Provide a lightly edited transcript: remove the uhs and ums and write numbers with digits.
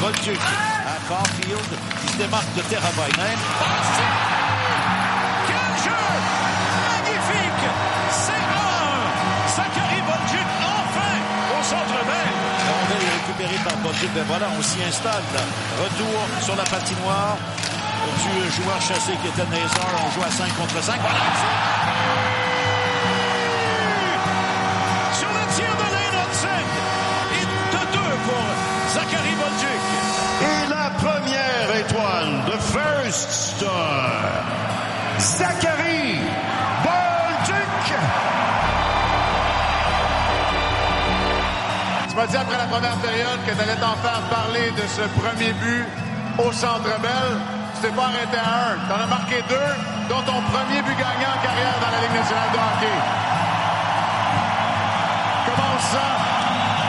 Bolduc à Caulfield qui se démarque de Teravainen. Quel jeu magnifique! C'est Zachary Bolduc enfin au Centre Bell. La rondelle est récupérée par Bolduc. Ben voilà, on s'y installe. Là. Retour sur la patinoire du joueur chassé qui était Nazar. On joue à 5 contre 5. Voilà. Sur le tir de Lane Hansen et de 2 pour Zachary Bolduc. Et la première étoile, the first star, Zachary Bolduc. Tu m'as dit après la première période que tu allais t'en faire parler de ce premier but au Centre Bell. Tu t'es pas arrêté à 1. Tu en as marqué 2, dont ton premier but gagnant en carrière dans la Ligue nationale de hockey. Comment ça?